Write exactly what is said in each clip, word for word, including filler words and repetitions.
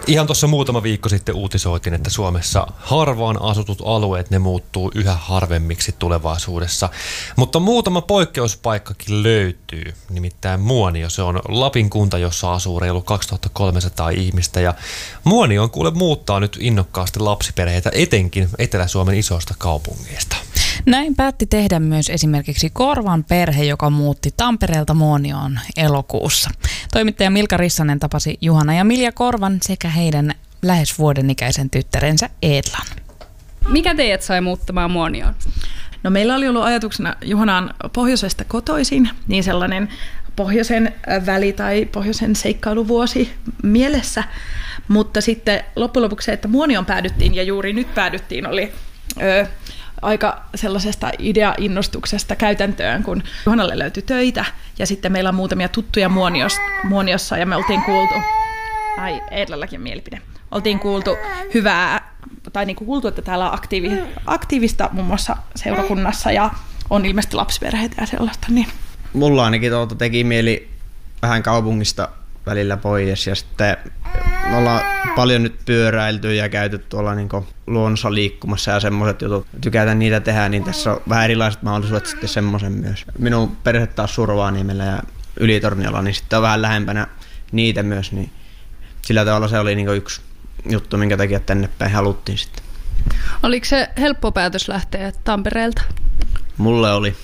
Ihan tuossa muutama viikko sitten uutisoitiin, että Suomessa harvaan asutut alueet, ne muuttuu yhä harvemmiksi tulevaisuudessa. Mutta muutama poikkeuspaikkakin löytyy, nimittäin Muonio. Se on Lapin kunta, jossa asuu reilu kaksituhattakolmesataa ihmistä. Ja Muonioon kuule muuttaa nyt innokkaasti lapsiperheitä, etenkin Etelä-Suomen isoista kaupungeista. Näin päätti tehdä myös esimerkiksi Korvan perhe, joka muutti Tampereelta Muonioon elokuussa. Toimittaja Milka Rissanen tapasi Juhana ja Milja Korvan sekä heidän lähes vuoden ikäisen tyttärensä Eetlan. Mikä teidät sai muuttamaan Muonioon? No meillä oli ollut ajatuksena, Juhana on pohjoisesta kotoisin, niin sellainen pohjoisen väli tai pohjoisen seikkailuvuosi mielessä, mutta sitten loppujen lopuksi se, että Muonioon päädyttiin ja juuri nyt päädyttiin, oli ö, aika sellaisesta idea-innostuksesta käytäntöön, kun Juhanalle löytyi töitä ja sitten meillä on muutamia tuttuja Muoniossa, Muoniossa ja me oltiin kuultu, ai Eetlalläkin mielipide, oltiin kuultu hyvää, tai niin kuin kuultu, että täällä on aktiivi, aktiivista muun muassa seurakunnassa ja on ilmeisesti lapsiperheitä ja sellaista. Niin. Mulla ainakin tuolta teki mieli vähän kaupungista välillä pois ja sitten me ollaan paljon nyt pyöräilty ja käyty tuolla niin luonnossa liikkumassa ja semmoiset jutut. Tykätään niitä tehdä, niin tässä on vähän erilaiset mahdollisuudet sitten semmoisen myös. Minun perhe taas Survaaniemellä ja Ylitorniolla, niin sitten on vähän lähempänä niitä myös, niin sillä tavalla se oli niin yksi juttu, minkä takia tänne päin haluttiin sitten. Oliko se helppo päätös lähteä Tampereelta? Mulle oli.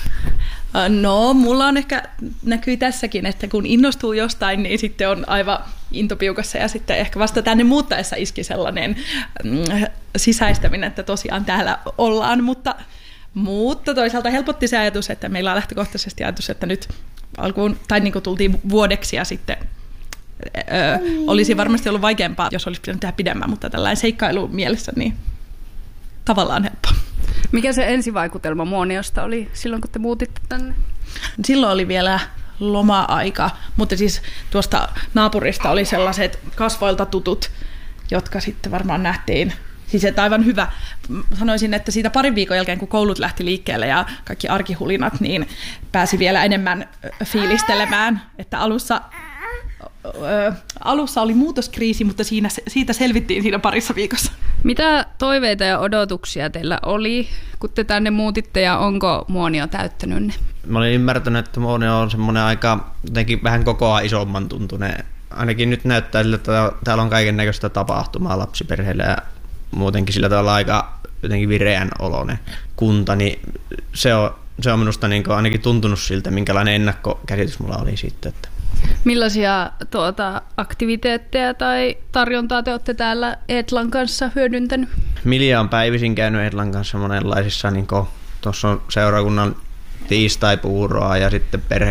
No, mulla on ehkä näkyy tässäkin, että kun innostuu jostain, niin sitten on aivan intopiukassa ja sitten ehkä vasta tänne muuttaessa iski sellainen mm, sisäistäminen, että tosiaan täällä ollaan, mutta, mutta toisaalta helpotti se ajatus, että meillä on lähtökohtaisesti ajatus, että nyt alkuun, tai niin kuin tultiin vuodeksi ja sitten ö, olisi varmasti ollut vaikeampaa, jos olisi pitänyt tehdä pidemmän, mutta tällainen seikkailu mielessä, niin tavallaan helppo. Mikä se ensivaikutelma Muoniosta oli silloin, kun te muutitte tänne? Silloin oli vielä loma-aika, mutta siis tuosta naapurista oli sellaiset kasvoilta tutut, jotka sitten varmaan nähtiin. Siis että aivan hyvä. Sanoisin, että siitä parin viikon jälkeen, kun koulut lähti liikkeelle ja kaikki arkihulinat, niin pääsi vielä enemmän fiilistelemään, että alussa... Ö, alussa oli muutoskriisi, mutta siinä, siitä selvittiin siinä parissa viikossa. Mitä toiveita ja odotuksia teillä oli, kun te tänne muutitte, ja onko Muonio täyttänyt ne? Mä olin ymmärtänyt, että Muonio on semmoinen aika jotenkin vähän kokoa isomman tuntuneen. Ainakin nyt näyttää sillä, että täällä on kaiken näköistä tapahtumaa lapsiperheille ja muutenkin sillä tavalla aika jotenkin vireän oloinen kunta, niin se on, se on minusta niin ainakin tuntunut siltä, minkälainen ennakkokäsitys mulla oli siitä, että millaisia tuota, aktiviteetteja tai tarjontaa te olette täällä Eetlan kanssa hyödyntänyt? Milja on päivisin käynyt Eetlan kanssa monenlaisissa, niin tuossa on seurakunnan tiistaipuuroa ja sitten perhe